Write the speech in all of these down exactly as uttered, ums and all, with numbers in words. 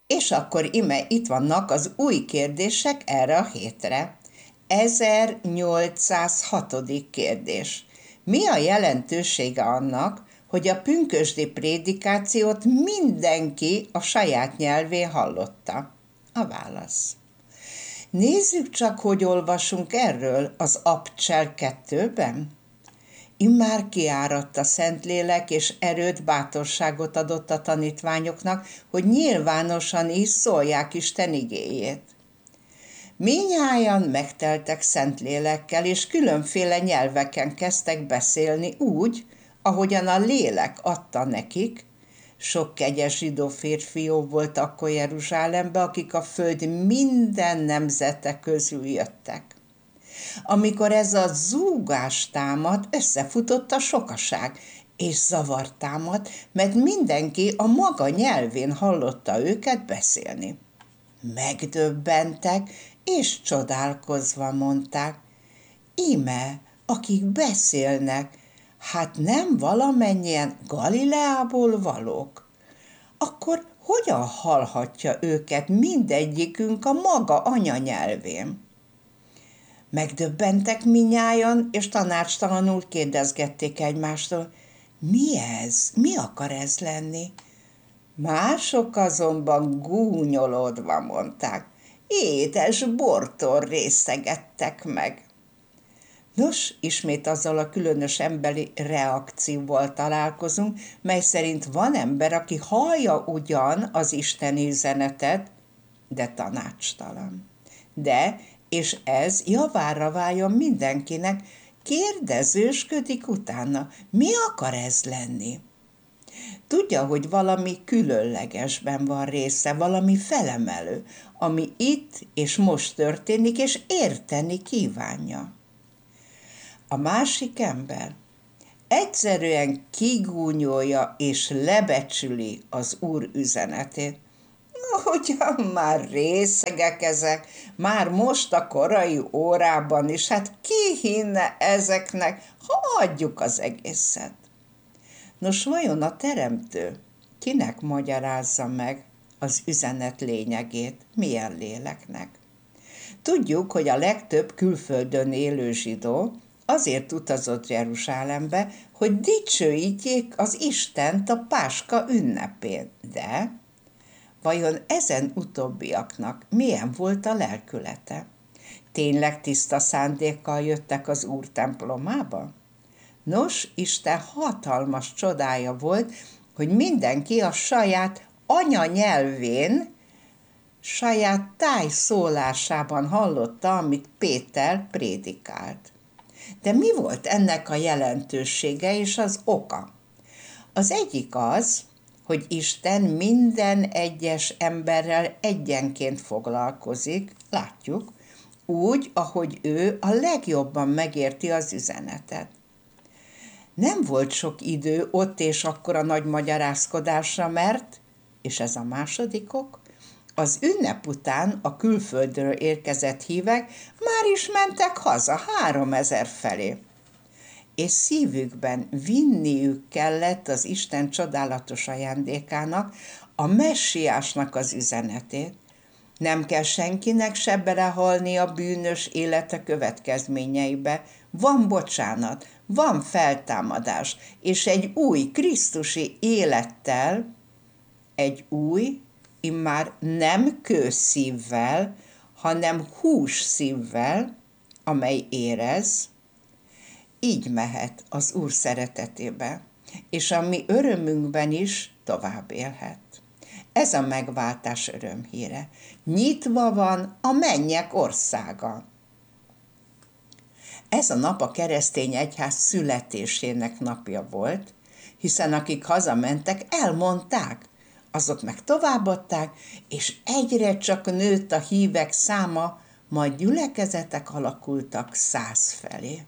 És akkor ime itt vannak az új kérdések erre a hétre. ezernyolcszázhatodik kérdés. Mi a jelentősége annak, hogy a pünkösdi prédikációt mindenki a saját nyelvén hallotta? A válasz. Nézzük csak, hogy olvasunk erről az Abcsel kettőben. Immár kiáradt a Szentlélek, és erőt, bátorságot adott a tanítványoknak, hogy nyilvánosan is szólják Isten igéjét. Mindnyájan megteltek Szentlélekkel, és különféle nyelveken kezdtek beszélni úgy, ahogyan a lélek adta nekik. Sok kegyes zsidó férfiú volt akkor Jeruzsálemben, akik a föld minden nemzete közül jöttek. Amikor ez a zúgás támad, összefutott a sokaság, és zavar támad, mert mindenki a maga nyelvén hallotta őket beszélni. Megdöbbentek, és csodálkozva mondták, íme, akik beszélnek, hát nem valamennyien Galileából valók? Akkor hogyan hallhatja őket mindegyikünk a maga anyanyelvén? Megdöbbentek mindnyájan, és tanácstalanul kérdezgették egymástól, mi ez, mi akar ez lenni? Mások azonban gúnyolódva mondták, édes bortól részegettek meg. Nos, ismét azzal a különös emberi reakcióval találkozunk, mely szerint van ember, aki hallja ugyan az isteni üzenetet, de tanácstalan. De, és ez javára váljon mindenkinek, kérdezősködik utána, mi akar ez lenni? Tudja, hogy valami különlegesben van része, valami felemelő, ami itt és most történik, és érteni kívánja. A másik ember egyszerűen kigúnyolja és lebecsüli az Úr üzenetét. Ugyan már részegek ezek, már most a korai órában is, hát ki hinne ezeknek, hagyjuk az egészet. Nos, vajon a Teremtő kinek magyarázza meg az üzenet lényegét, milyen léleknek? Tudjuk, hogy a legtöbb külföldön élő zsidó azért utazott Jeruzsálembe, hogy dicsőítjék az Istent a Páska ünnepén. De vajon ezen utóbbiaknak milyen volt a lelkülete? Tényleg tiszta szándékkal jöttek az Úr templomába? Nos, Isten hatalmas csodája volt, hogy mindenki a saját anyanyelvén, saját tájszólásában hallotta, amit Péter prédikált. De mi volt ennek a jelentősége és az oka? Az egyik az, hogy Isten minden egyes emberrel egyenként foglalkozik, látjuk, úgy, ahogy ő a legjobban megérti az üzenetet. Nem volt sok idő ott és akkor a nagy magyarázkodásra, mert, és ez a második ok, az ünnep után a külföldről érkezett hívek már is mentek haza háromezer felé, és szívükben vinniük kellett az Isten csodálatos ajándékának, a messiásnak az üzenetét. Nem kell senkinek se belehalni a bűnös élete következményeibe. Van bocsánat, van feltámadás, és egy új krisztusi élettel, egy új, immár nem kőszívvel, hanem hús szívvel, amely érez, így mehet az Úr szeretetébe, és a mi örömünkben is tovább élhet. Ez a megváltás örömhíre. Nyitva van a mennyek országa. Ez a nap a keresztény egyház születésének napja volt, hiszen akik hazamentek, elmondták, azok meg továbbadták, és egyre csak nőtt a hívek száma, majd gyülekezetek alakultak száz felé.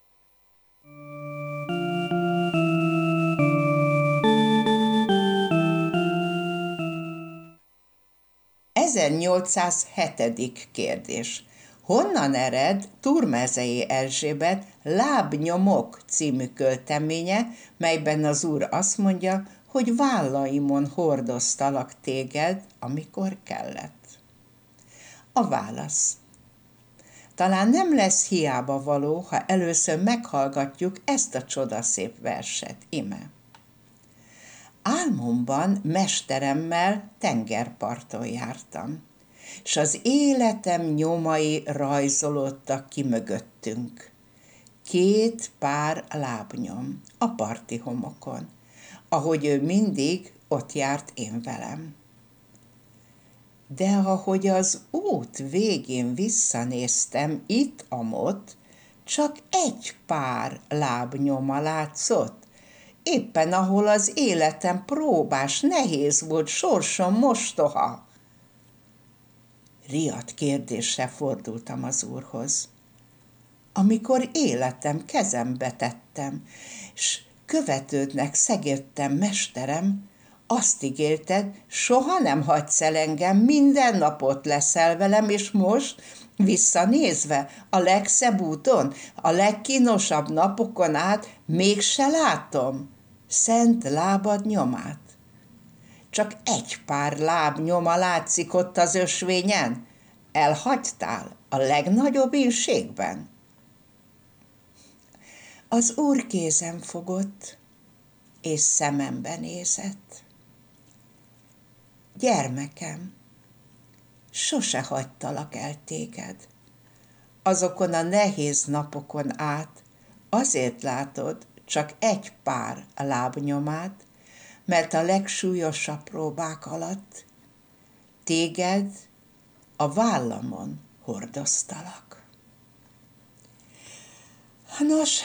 ezernyolcszázhetedik kérdés. Honnan ered Turmezei Erzsébet Lábnyomok című költeménye, melyben az Úr azt mondja, hogy vállaimon hordoztalak téged, amikor kellett. A válasz. Talán nem lesz hiába való, ha először meghallgatjuk ezt a csodaszép verset, ime. Álmomban mesteremmel tengerparton jártam, s az életem nyomai rajzolódtak ki mögöttünk. Két pár lábnyom a parti homokon, ahogy ő mindig ott járt én velem. De ahogy az út végén visszanéztem itt-amott, csak egy pár lábnyoma látszott, éppen ahol az életem próbás, nehéz volt, sorsom mostoha. Riadt kérdéssel fordultam az Úrhoz. Amikor életem kezembe tettem, s követődnek szegődtem, mesterem, azt ígérted, soha nem hagysz el engem, minden napot leszel velem, és most, visszanézve, a legszebb úton, a legkínosabb napokon át, mégse látom szent lábad nyomát. Csak egy pár láb nyoma látszik ott az ösvényen, elhagytál a legnagyobb ínségben. Az Úr kézem fogott, és szemembe nézett. Gyermekem, sose hagytalak el téged. Azokon a nehéz napokon át azért látod csak egy pár lábnyomát, mert a legsúlyosabb próbák alatt téged a vállamon hordoztalak. Nos,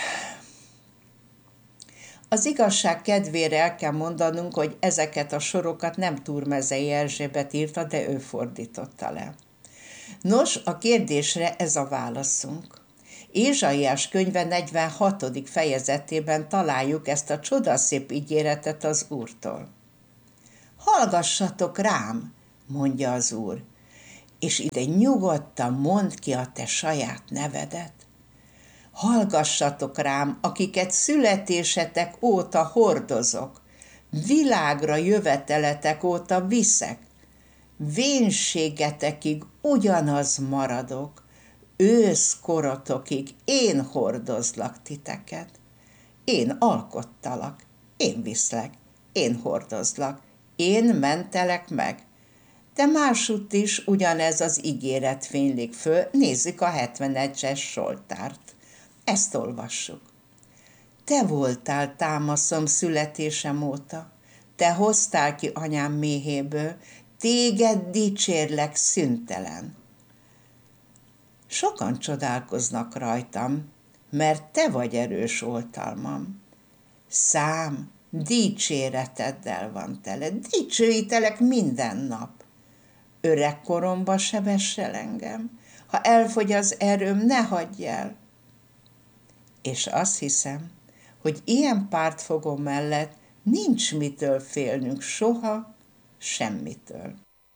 az igazság kedvére el kell mondanunk, hogy ezeket a sorokat nem Turmezei Erzsébet írta, de ő fordította le. Nos, a kérdésre ez a válaszunk. Ézsaiás könyve negyvenhatodik fejezetében találjuk ezt a csodaszép ígéretet az Úrtól. Hallgassatok rám, mondja az Úr, és ide nyugodtan mondd ki a te saját nevedet. Hallgassatok rám, akiket születésetek óta hordozok, világra jöveteletek óta viszek, vénségetekig ugyanaz maradok, őszkorotokig én hordozlak titeket. Én alkottalak, én viszlek, én hordozlak, én mentelek meg. De másutt is ugyanez az ígéret fénylik föl, nézzük a hetvenegyes Zsoltárt. Ezt olvassuk. Te voltál támaszom születésem óta, te hoztál ki anyám méhéből, téged dicsérlek szüntelen. Sokan csodálkoznak rajtam, mert te vagy erős oltalmam. Szám dicséreteddel van tele, dicsőítelek minden nap. Öreg koromba se vessel engem, ha elfogy az erőm, ne hagyj el. És azt hiszem, hogy ilyen pártfogó mellett nincs mitől félnünk soha, semmitől.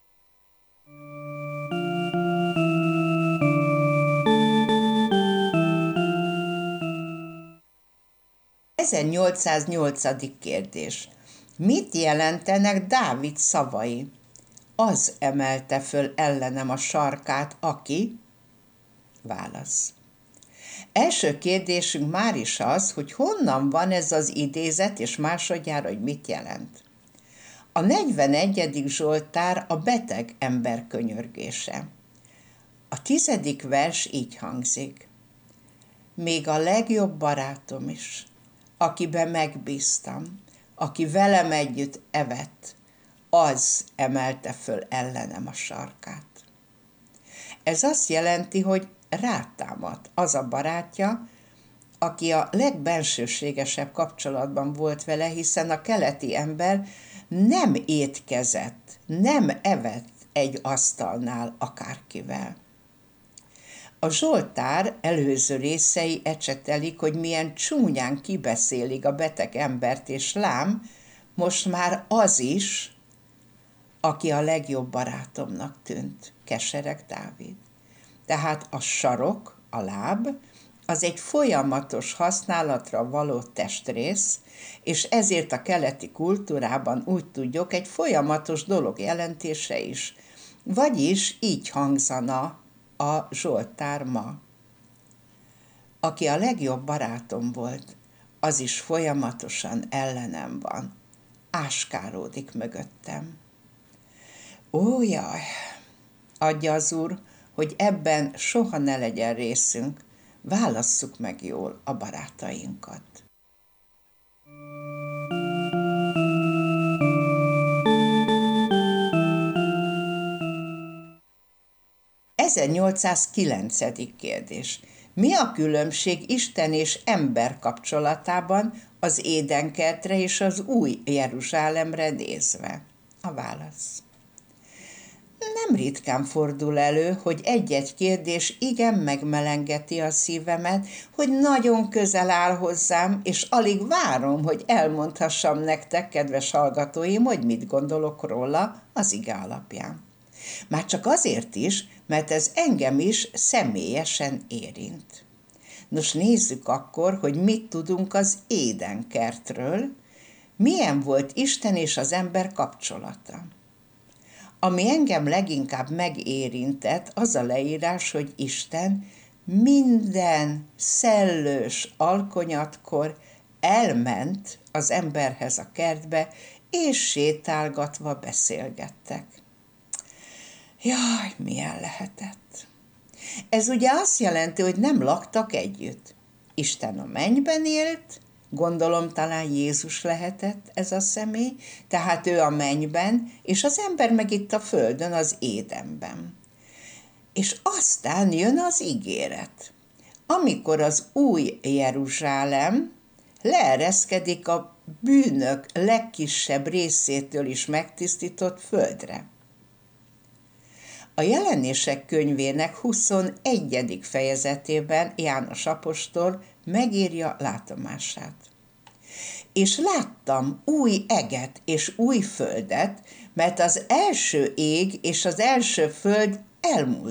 ezernyolcszáznyolcadik kérdés. Mit jelentenek Dávid szavai? Az emelte föl ellenem a sarkát, aki... Válasz. Első kérdésünk már is az, hogy honnan van ez az idézet, és másodjára, hogy mit jelent. A negyvenegyedik Zsoltár a beteg ember könyörgése. A tizedik vers így hangzik. Még a legjobb barátom is, akiben megbíztam, aki velem együtt evett, az emelte föl ellenem a sarkát. Ez azt jelenti, hogy rátámadt az a barátja, aki a legbensőségesebb kapcsolatban volt vele, hiszen a keleti ember nem étkezett, nem evett egy asztalnál akárkivel. A Zsoltár előző részei ecsetelik, hogy milyen csúnyán kibeszélik a beteg embert, és lám, most már az is, aki a legjobb barátomnak tűnt, kesereg Dávid. Tehát a sarok, a láb, az egy folyamatos használatra való testrész, és ezért a keleti kultúrában úgy tudjuk, egy folyamatos dolog jelentése is. Vagyis így hangzana a Zsoltár ma. Aki a legjobb barátom volt, az is folyamatosan ellenem van. Áskáródik mögöttem. Ó, jaj! Adja az Úr, hogy ebben soha ne legyen részünk, válasszuk meg jól a barátainkat. ezernyolcszázkilencedik kérdés. Mi a különbség Isten és ember kapcsolatában az Édenkertre és az új Jeruzsálemre nézve? A válasz. Nem ritkán fordul elő, hogy egy-egy kérdés igen megmelengeti a szívemet, hogy nagyon közel áll hozzám, és alig várom, hogy elmondhassam nektek, kedves hallgatóim, hogy mit gondolok róla az ige alapján. Már csak azért is, mert ez engem is személyesen érint. Nos, nézzük akkor, hogy mit tudunk az Édenkertről, milyen volt Isten és az ember kapcsolata. Ami engem leginkább megérintett, az a leírás, hogy Isten minden szellős alkonyatkor elment az emberhez a kertbe, és sétálgatva beszélgettek. Jaj, milyen lehetett! Ez ugye azt jelenti, hogy nem laktak együtt. Isten a mennyben élt, gondolom talán Jézus lehetett ez a személy, tehát ő a mennyben, és az ember meg itt a földön, az Édenben. És aztán jön az ígéret. Amikor az új Jeruzsálem leereszkedik a bűnök legkisebb részétől is megtisztított földre. A Jelenések könyvének huszonegyedik fejezetében János apostol megírja látomását. És láttam új eget és új földet, mert az első ég és az első föld elmúlt.